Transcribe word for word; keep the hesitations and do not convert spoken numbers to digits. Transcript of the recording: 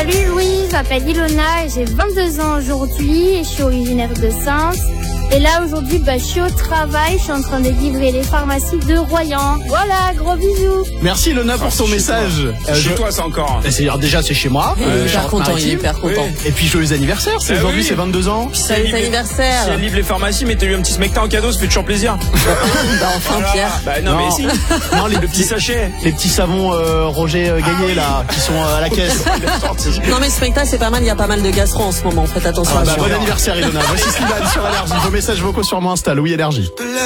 Salut Louis, je m'appelle Ilona et j'ai vingt-deux ans aujourd'hui et je suis originaire de Sens. Et là aujourd'hui, bah, je suis au travail, je suis en train de livrer les pharmacies de Royan. Voilà, gros bisous. Merci Ilona pour Ah, ton chez message. toi. Chez toi, c'est encore. Euh, c'est, alors déjà c'est chez moi. Il est euh, hyper content, il est hyper content. Oui. Et puis joyeux anniversaire, c'est Eh aujourd'hui, oui. c'est vingt-deux ans. Salut Si elle anniversaire. Si elle livre les pharmacies, mettez-lui un petit smecta en cadeau, ça fait toujours plaisir. Bah enfin Voilà. Pierre. Bah non, Non. mais si. Non, les Le petit petits, sachet. les petits savons euh, Roger euh, Gaillet Ah oui. là, qui sont euh, à la caisse. Non mais Specta c'est pas mal, il y a pas mal de gastro en ce moment, faites attention Ah à bah, ça. bon anniversaire Ilona. Voici Sylvain sur Énergie. Vos messages vocaux sur mon Insta, Louis Énergie.